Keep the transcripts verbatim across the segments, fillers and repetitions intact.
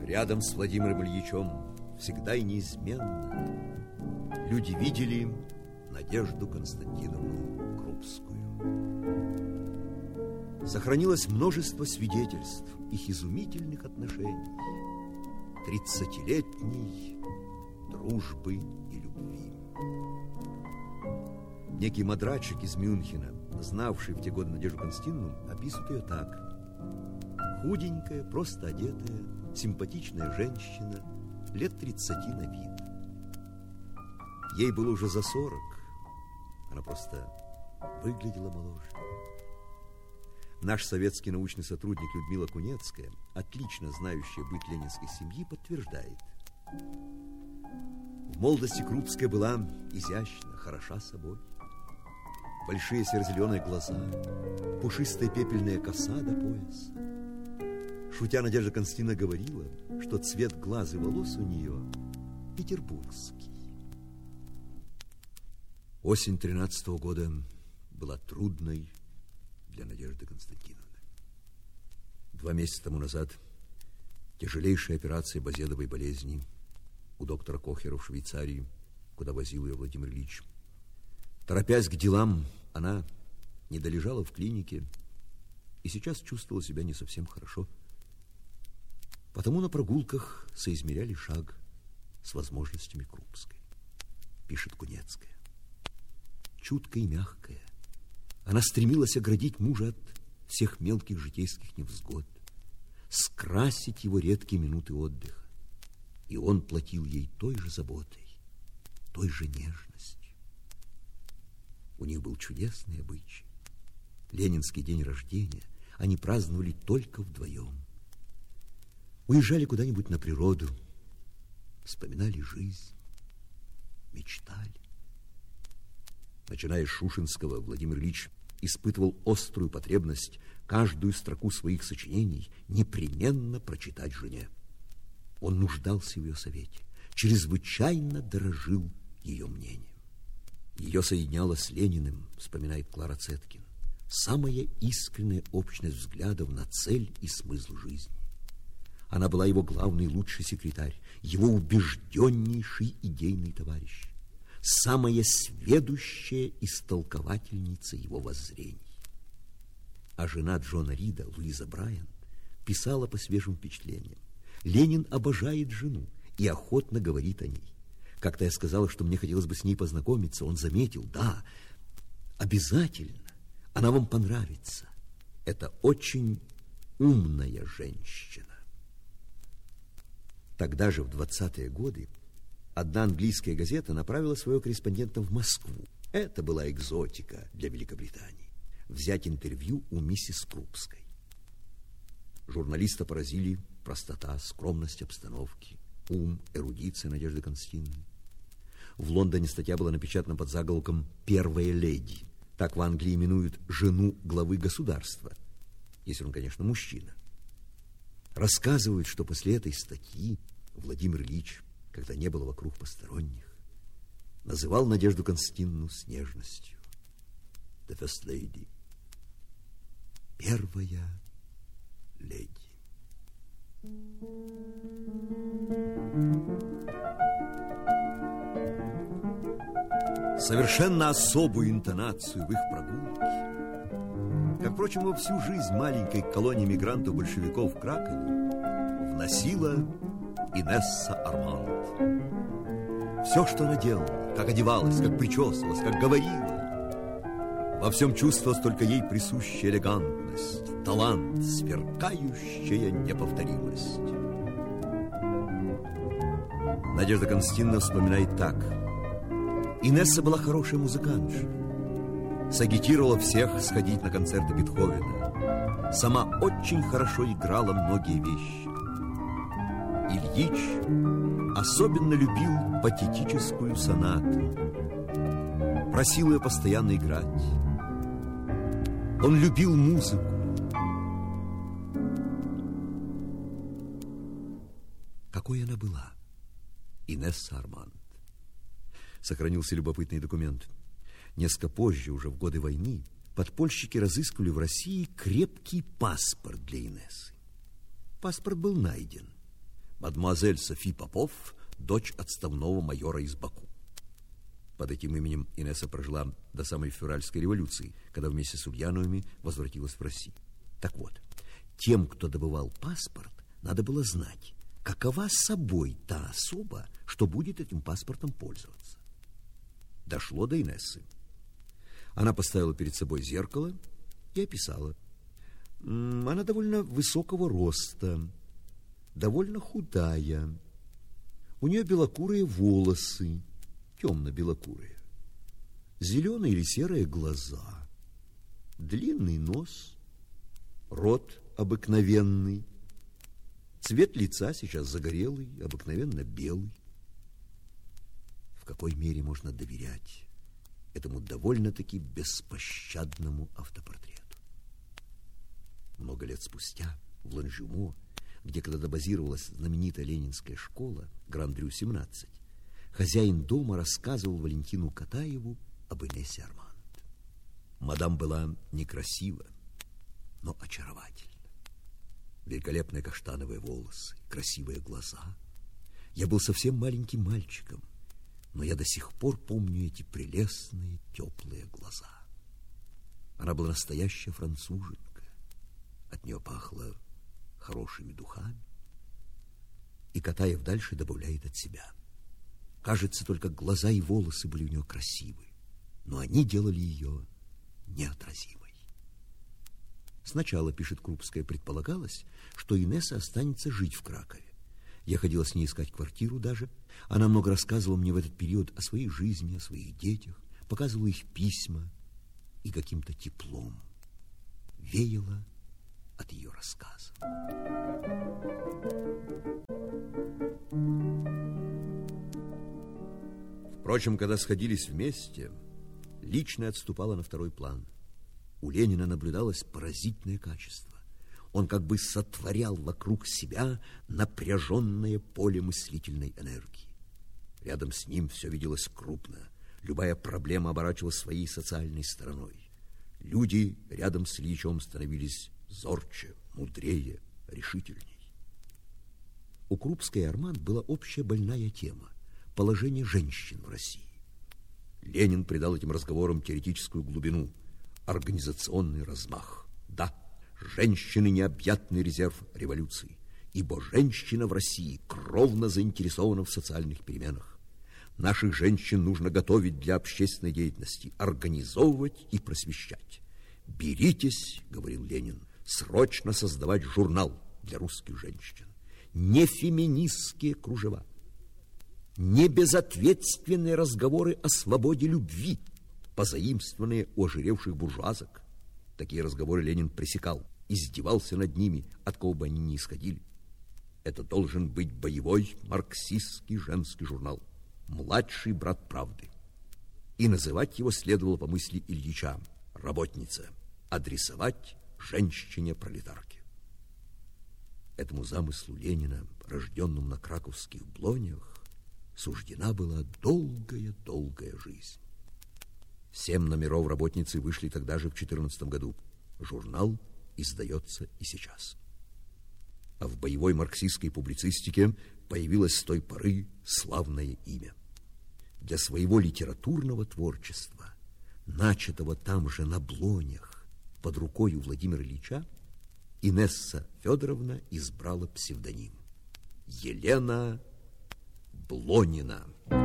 Рядом с Владимиром Ильичем всегда и неизменно люди видели Надежду Константиновну Крупскую. Сохранилось множество свидетельств их изумительных отношений, тридцатилетней дружбы и любви. Некий мадрачик из Мюнхена, знавший в те годы Надежду Константиновну, описывает ее так: худенькая, просто одетая, симпатичная женщина, лет тридцати на вид. Ей было уже за сорок, она просто выглядела моложе. Наш советский научный сотрудник Людмила Кунецкая, отлично знающая быт ленинской семьи, подтверждает: в молодости Крупская была изящна, хороша собой. Большие серо-зеленые глаза, пушистая пепельная коса до пояса. Шутя, Надежда Константиновна говорила, что цвет глаз и волос у нее петербургский. Осень тринадцатого года была трудной для Надежды Константиновны. Два месяца тому назад тяжелейшая операция базедовой болезни у доктора Кохера в Швейцарии, куда возил ее Владимир Ильич. Торопясь к делам, она не долежала в клинике и сейчас чувствовала себя не совсем хорошо. Потому на прогулках соизмеряли шаг с возможностями Крупской. Пишет Кунецкая. Чуткая и мягкая, она стремилась оградить мужа от всех мелких житейских невзгод, скрасить его редкие минуты отдыха. И он платил ей той же заботой, той же нежностью. У них был чудесный обычай. Ленинский день рождения они праздновали только вдвоем. Уезжали куда-нибудь на природу, вспоминали жизнь, мечтали. Начиная с Шушинского, Владимир Ильич испытывал острую потребность каждую строку своих сочинений непременно прочитать жене. Он нуждался в ее совете, чрезвычайно дорожил ее мнением. Ее соединяло с Лениным, вспоминает Клара Цеткин, самая искренняя общность взглядов на цель и смысл жизни. Она была его главный лучший секретарь, его убежденнейший идейный товарищ, самая сведущая истолковательница его воззрений. А жена Джона Рида, Луиза Брайант, писала по свежим впечатлениям: Ленин обожает жену и охотно говорит о ней. Как-то я сказала, что мне хотелось бы с ней познакомиться. Он заметил: да, обязательно, она вам понравится. Это очень умная женщина. Тогда же, в двадцатые годы, одна английская газета направила своего корреспондента в Москву. Это была экзотика для Великобритании. Взять интервью у миссис Крупской. Журналиста поразили простота, скромность обстановки, ум, эрудиция Надежды Константиновны. В Лондоне статья была напечатана под заголовком «Первая леди». Так в Англии именуют жену главы государства, если он, конечно, мужчина. Рассказывают, что после этой статьи Владимир Ильич, когда не было вокруг посторонних, называл Надежду Константиновну с нежностью «The First Lady», «Первая леди». Совершенно особую интонацию в их прогулке, как, впрочем, во всю жизнь маленькой колонии мигрантов-большевиков в Кракове, вносила Инесса Арманд. Все, что она делала, как одевалась, как причесывалась, как говорила, во всем чувствовалась только ей присущая элегантность, талант, сверкающая неповторимость. Надежда Константиновна вспоминает так: Инесса была хорошая музыкантша, сагитировала всех сходить на концерты Бетховена, сама очень хорошо играла многие вещи. Ильич особенно любил патетическую сонату, просил ее постоянно играть. Он любил музыку. Какой она была, Инесса Арманд? Сохранился любопытный документ. Несколько позже, уже в годы войны, подпольщики разыскивали в России крепкий паспорт для Инессы. Паспорт был найден. Мадемуазель Софи Попов, дочь отставного майора из Баку. Под этим именем Инесса прожила до самой февральской революции, когда вместе с Ульяновыми возвратилась в Россию. Так вот, тем, кто добывал паспорт, надо было знать, какова собой та особа, что будет этим паспортом пользоваться. Дошло до Инессы. Она поставила перед собой зеркало и описала. Она довольно высокого роста, довольно худая. У нее белокурые волосы, темно-белокурые, зеленые или серые глаза, длинный нос, рот обыкновенный, цвет лица сейчас загорелый, обыкновенно белый. В какой мере можно доверять этому довольно-таки беспощадному автопортрету? Много лет спустя в Ланжюмо, где когда-то базировалась знаменитая ленинская школа Гран-Дрю семнадцать, хозяин дома рассказывал Валентину Катаеву об Инессе Арманд. Мадам была некрасива, но очаровательна. Великолепные каштановые волосы, красивые глаза. Я был совсем маленьким мальчиком, но я до сих пор помню эти прелестные теплые глаза. Она была настоящая француженка. От нее пахло хорошими духами. И Катаев дальше добавляет от себя. Кажется, только глаза и волосы были у нее красивы, но они делали ее неотразимой. Сначала, пишет Крупская, предполагалось, что Инесса останется жить в Кракове. Я ходила с ней искать квартиру даже. Она много рассказывала мне в этот период о своей жизни, о своих детях, показывала их письма, и каким-то теплом веяло от ее рассказа. Впрочем, когда сходились вместе, личное отступало на второй план. У Ленина наблюдалось поразительное качество. Он как бы сотворял вокруг себя напряженное поле мыслительной энергии. Рядом с ним все виделось крупно. Любая проблема оборачивалась своей социальной стороной. Люди рядом с Ильичем становились зорче, мудрее, решительней. У Крупской и Арманд была общая больная тема – положение женщин в России. Ленин придал этим разговорам теоретическую глубину, организационный размах. Да, женщины – необъятный резерв революции, ибо женщина в России кровно заинтересована в социальных переменах. Наших женщин нужно готовить для общественной деятельности, организовывать и просвещать. «Беритесь, — говорил Ленин, — срочно создавать журнал для русских женщин. Не феминистские кружева, не безответственные разговоры о свободе любви, позаимствованные у ожиревших буржуазок. Такие разговоры Ленин пресекал, издевался над ними, от кого бы они ни исходили. Это должен быть боевой марксистский женский журнал, младший брат правды. И называть его следовало по мысли Ильича «Работница», адресовать женщине-пролетарке. Этому замыслу Ленина, рожденному на краковских Блонях, суждена была долгая-долгая жизнь. Семь номеров «Работницы» вышли тогда же в четырнадцатом году. Журнал издается и сейчас. А в боевой марксистской публицистике появилось с той поры славное имя. Для своего литературного творчества, начатого там же на Блонях, под рукой у Владимира Ильича, Инесса Федоровна избрала псевдоним Елена Блонина.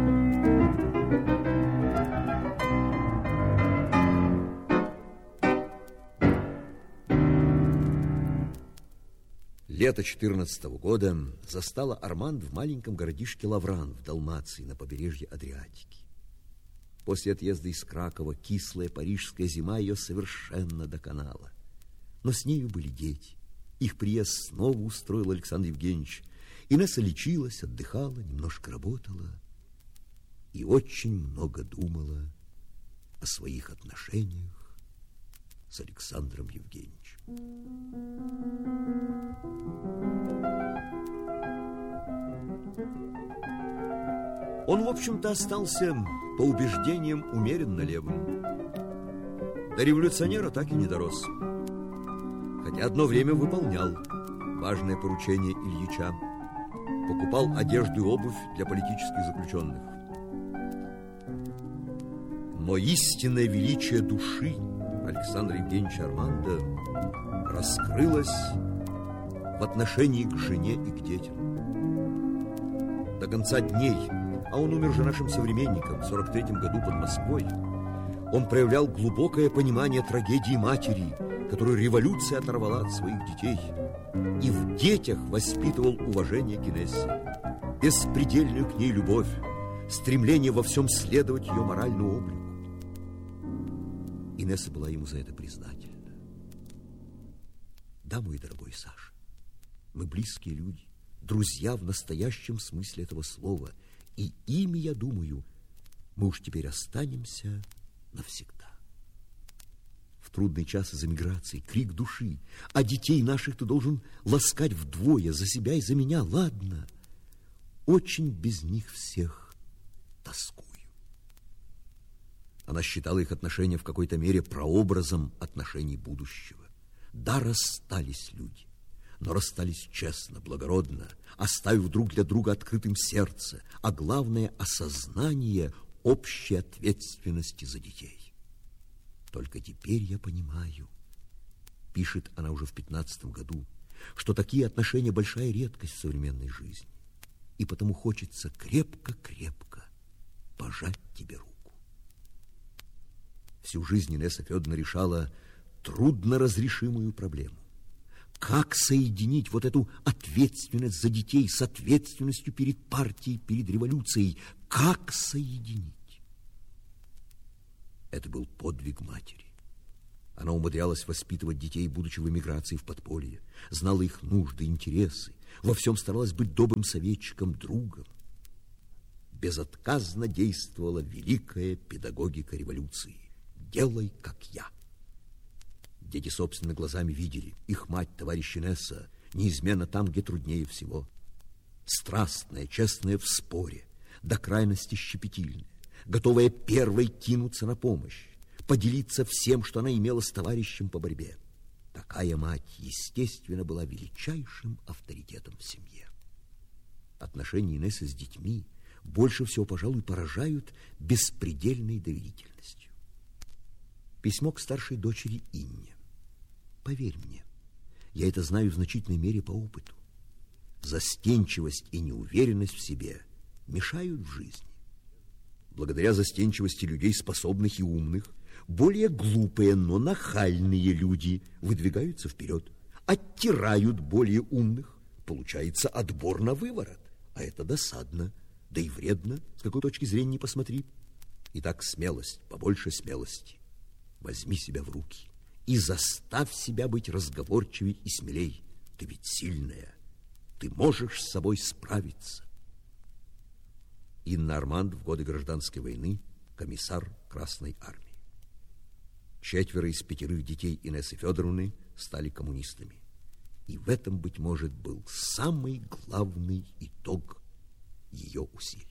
Лето четырнадцатого года застало Арманд в маленьком городишке Лавран в Далмации на побережье Адриатики. После отъезда из Кракова кислая парижская зима ее совершенно доконала. Но с нею были дети. Их приезд снова устроил Александр Евгеньевич. Инесса лечилась, отдыхала, немножко работала и очень много думала о своих отношениях с Александром Евгеньевичем. Он, в общем-то, остался по убеждениям умеренно левым. До революционера так и не дорос. Хотя одно время выполнял важное поручение Ильича. покупал одежду и обувь для политических заключенных. Но истинное величие души Александра Евгеньевича Армандо раскрылось в отношении к жене и к детям. До конца дней, а он умер же нашим современником в сорок третьем году под Москвой, он проявлял глубокое понимание трагедии матери, которую революция оторвала от своих детей, и в детях воспитывал уважение к Инессе, беспредельную к ней любовь, стремление во всем следовать ее моральному облику. Инесса была ему за это признательна. Да, мой дорогой Саша, мы близкие люди, друзья в настоящем смысле этого слова, и ими, я думаю, мы уж теперь останемся навсегда. В трудный час из эмиграции крик души, а детей наших ты должен ласкать вдвое за себя и за меня, ладно? Очень без них всех тоскую. Она считала их отношения в какой-то мере прообразом отношений будущего. Да, расстались люди, но расстались честно, благородно, оставив друг для друга открытым сердце, а главное — осознание общей ответственности за детей. Только теперь я понимаю, пишет она уже в пятнадцатом году, что такие отношения — большая редкость в современной жизни, и потому хочется крепко-крепко пожать тебе руку. Всю жизнь Инесса Федоровна решала трудноразрешимую проблему. Как соединить вот эту ответственность за детей с ответственностью перед партией, перед революцией? Как соединить? Это был подвиг матери. Она умудрялась воспитывать детей, будучи в эмиграции в подполье, знала их нужды, интересы, во всем старалась быть добрым советчиком, другом. Безотказно действовала великая педагогика революции. «Делай, как я». Дети собственными глазами видели, их мать, товарищ Инесса, неизменно там, где труднее всего. Страстная, честная в споре, до крайности щепетильная, готовая первой кинуться на помощь, поделиться всем, что она имела с товарищем по борьбе. Такая мать, естественно, была величайшим авторитетом в семье. Отношения Инессы с детьми больше всего, пожалуй, поражают беспредельной доверительностью. Письмо к старшей дочери Инне. Поверь мне, я это знаю в значительной мере по опыту. Застенчивость и неуверенность в себе мешают в жизни. Благодаря застенчивости людей способных и умных, более глупые, но нахальные люди выдвигаются вперед, оттирают более умных. Получается отбор на выворот, а это досадно, да и вредно, с какой точки зрения ни посмотри. Итак, смелость, побольше смелости. Возьми себя в руки и заставь себя быть разговорчивей и смелей. Ты ведь сильная, ты можешь с собой справиться. Инна Арманд в годы гражданской войны комиссар Красной армии. Четверо из пятерых детей Инессы Федоровны стали коммунистами. И в этом, быть может, был самый главный итог ее усилий.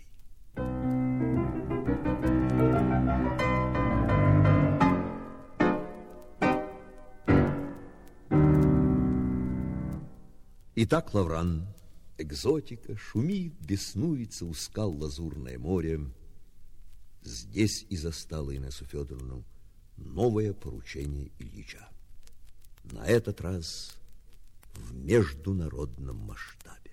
Итак, Лавран, экзотика, шумит, беснуется у скал лазурное море. Здесь и застала Инессу Федоровну новое поручение Ильича. На этот раз в международном масштабе.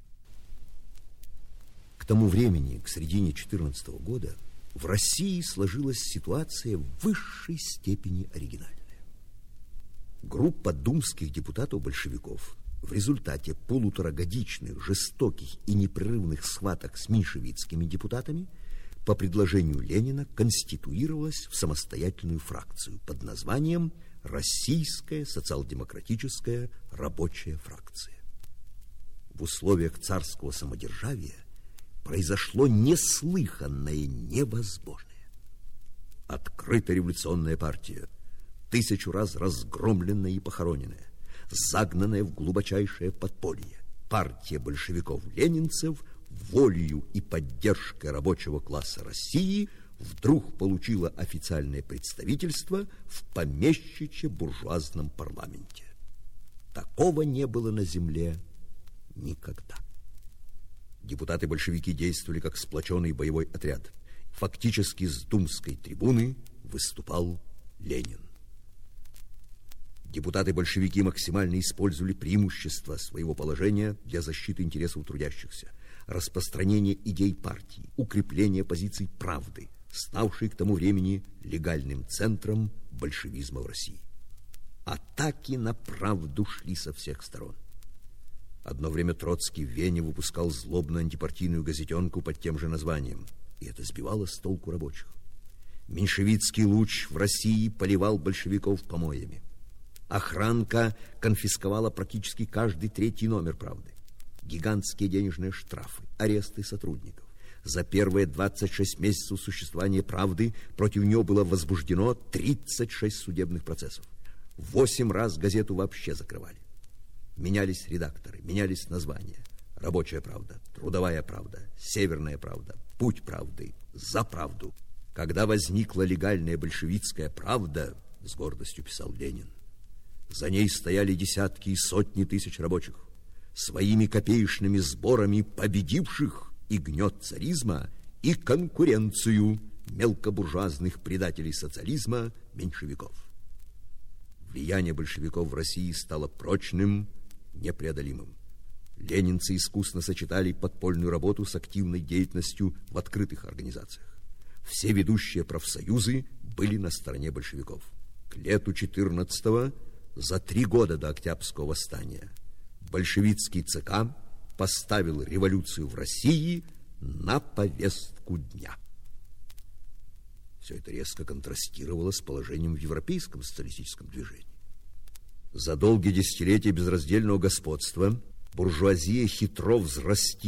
К тому времени, к середине четырнадцатого года, в России сложилась ситуация в высшей степени оригинальная. Группа думских депутатов-большевиков в результате полуторагодичных, жестоких и непрерывных схваток с меньшевистскими депутатами по предложению Ленина конституировалась в самостоятельную фракцию под названием Российская социал-демократическая рабочая фракция. В условиях царского самодержавия произошло неслыханное, невозможное. Открытая революционная партия, тысячу раз разгромленная и похороненная, загнанная в глубочайшее подполье, партия большевиков-ленинцев волею и поддержкой рабочего класса России вдруг получила официальное представительство в помещичье-буржуазном парламенте. Такого не было на земле никогда. Депутаты-большевики действовали как сплоченный боевой отряд. Фактически с думской трибуны выступал Ленин. Депутаты-большевики максимально использовали преимущества своего положения для защиты интересов трудящихся, распространения идей партии, укрепления позиций правды, ставшей к тому времени легальным центром большевизма в России. Атаки на правду шли со всех сторон. Одно время Троцкий в Вене выпускал злобную антипартийную газетенку под тем же названием, и это сбивало с толку рабочих. Меньшевицкий луч в России поливал большевиков помоями. Охранка конфисковала практически каждый третий номер «Правды». Гигантские денежные штрафы, аресты сотрудников. За первые двадцать шесть месяцев существования «Правды» против нее было возбуждено тридцать шесть судебных процессов. Восемь раз газету вообще закрывали. Менялись редакторы, менялись названия. «Рабочая правда», «Трудовая правда», «Северная правда», «Путь правды», «За правду». Когда возникла легальная большевистская «Правда», с гордостью писал Ленин, за ней стояли десятки и сотни тысяч рабочих, своими копеечными сборами победивших и гнет царизма, и конкуренцию мелкобуржуазных предателей социализма, меньшевиков. Влияние большевиков в России стало прочным, непреодолимым. Ленинцы искусно сочетали подпольную работу с активной деятельностью в открытых организациях. Все ведущие профсоюзы были на стороне большевиков. К лету четырнадцатого, за три года до Октябрьского восстания, большевистский ЦК поставил революцию в России на повестку дня. Все это резко контрастировало с положением в европейском социалистическом движении. За долгие десятилетия безраздельного господства буржуазия хитро взрастила